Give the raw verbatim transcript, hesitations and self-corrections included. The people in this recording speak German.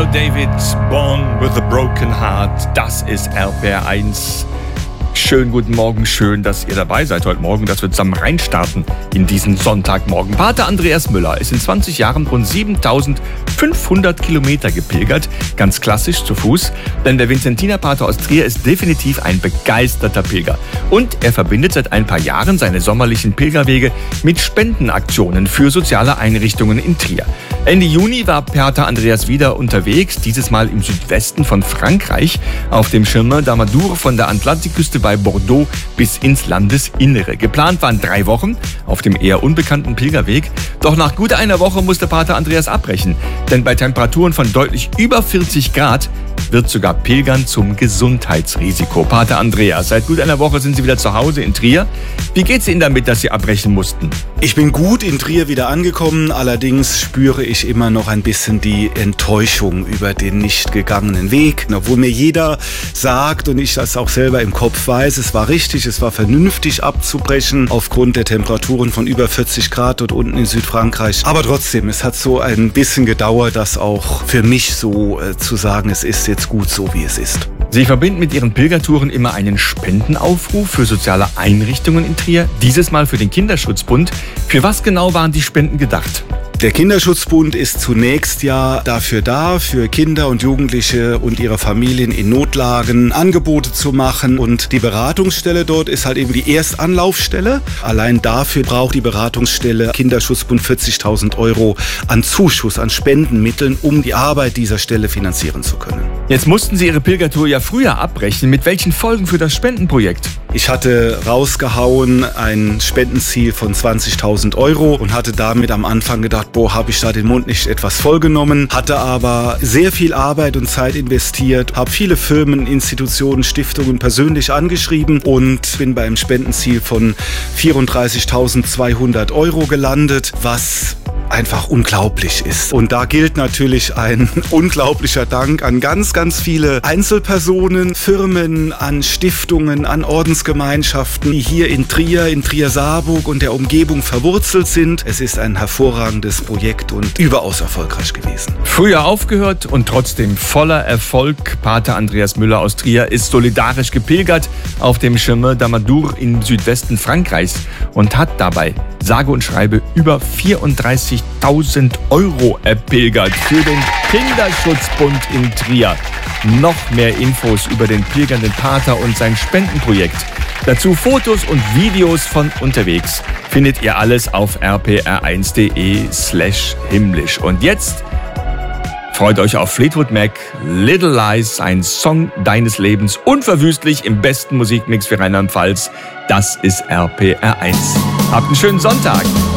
Piano David, Born with a Broken Heart. Das ist R P R eins. Schönen guten Morgen, schön, dass ihr dabei seid heute Morgen, dass wir zusammen reinstarten in diesen Sonntagmorgen. Pater Andreas Müller ist in zwanzig Jahren rund siebentausendfünfhundert Kilometer gepilgert, ganz klassisch zu Fuß, denn der Vinzentinerpater aus Trier ist definitiv ein begeisterter Pilger. Und er verbindet seit ein paar Jahren seine sommerlichen Pilgerwege mit Spendenaktionen für soziale Einrichtungen in Trier. Ende Juni war Pater Andreas wieder unterwegs, dieses Mal im Südwesten von Frankreich, auf dem Chemin d'Amadur von der Atlantikküste bei Bordeaux bis ins Landesinnere. Geplant waren drei Wochen auf dem eher unbekannten Pilgerweg. Doch nach gut einer Woche musste Pater Andreas abbrechen. Denn bei Temperaturen von deutlich über vierzig Grad wird sogar Pilgern zum Gesundheitsrisiko. Pater Andreas, seit gut einer Woche sind Sie wieder zu Hause in Trier. Wie geht's Ihnen damit, dass Sie abbrechen mussten? Ich bin gut in Trier wieder angekommen. Allerdings spüre ich immer noch ein bisschen die Enttäuschung über den nicht gegangenen Weg. Obwohl mir jeder sagt und ich das auch selber im Kopf weiß, es war richtig, es war vernünftig abzubrechen aufgrund der Temperaturen von über vierzig Grad dort unten in Südfrankreich. Aber trotzdem, es hat so ein bisschen gedauert, das auch für mich so äh, zu sagen, es ist jetzt gut so, wie es ist. Sie verbinden mit Ihren Pilgertouren immer einen Spendenaufruf für soziale Einrichtungen in Trier, dieses Mal für den Kinderschutzbund. Für was genau waren die Spenden gedacht? Der Kinderschutzbund ist zunächst ja dafür da, für Kinder und Jugendliche und ihre Familien in Notlagen Angebote zu machen. Und die Beratungsstelle dort ist halt eben die Erstanlaufstelle. Allein dafür braucht die Beratungsstelle Kinderschutzbund vierzigtausend Euro an Zuschuss, an Spendenmitteln, um die Arbeit dieser Stelle finanzieren zu können. Jetzt mussten Sie Ihre Pilgertour ja früher abbrechen. Mit welchen Folgen für das Spendenprojekt? Ich hatte rausgehauen ein Spendenziel von zwanzigtausend Euro und hatte damit am Anfang gedacht, boah, habe ich da den Mund nicht etwas vollgenommen, hatte aber sehr viel Arbeit und Zeit investiert, habe viele Firmen, Institutionen, Stiftungen persönlich angeschrieben und bin bei einem Spendenziel von vierunddreißigtausendzweihundert Euro gelandet, was einfach unglaublich ist. Und da gilt natürlich ein unglaublicher Dank an ganz, ganz viele Einzelpersonen, Firmen, an Stiftungen, an Ordensgemeinschaften, die hier in Trier, in Trier-Saarburg und der Umgebung verwurzelt sind. Es ist ein hervorragendes Projekt und überaus erfolgreich gewesen. Früher aufgehört und trotzdem voller Erfolg. Pater Andreas Müller aus Trier ist solidarisch gepilgert auf dem Chemin d'Amadur im Südwesten Frankreichs und hat dabei sage und schreibe über vierunddreißigtausend Euro erpilgert für den Kinderschutzbund in Trier. Noch mehr Infos über den pilgernden Pater und sein Spendenprojekt. Dazu Fotos und Videos von unterwegs. Findet ihr alles auf r p r eins punkt d e slash himmlisch. Und jetzt freut euch auf Fleetwood Mac, Little Lies, ein Song deines Lebens, unverwüstlich im besten Musikmix für Rheinland-Pfalz. Das ist R P R eins. Habt einen schönen Sonntag.